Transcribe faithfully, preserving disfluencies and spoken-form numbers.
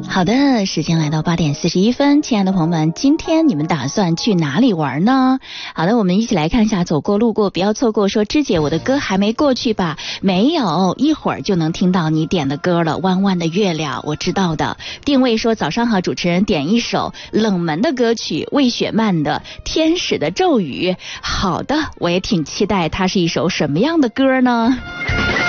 好的，时间来到八点四十一分，亲爱的朋友们，今天你们打算去哪里玩呢？好的，我们一起来看一下走过路过不要错过。说芝姐，我的歌还没过去吧？没有，一会儿就能听到你点的歌了。弯弯的月亮，我知道的。定位说早上好，主持人点一首冷门的歌曲，魏雪漫的《天使的咒语》。好的，我也挺期待它是一首什么样的歌呢？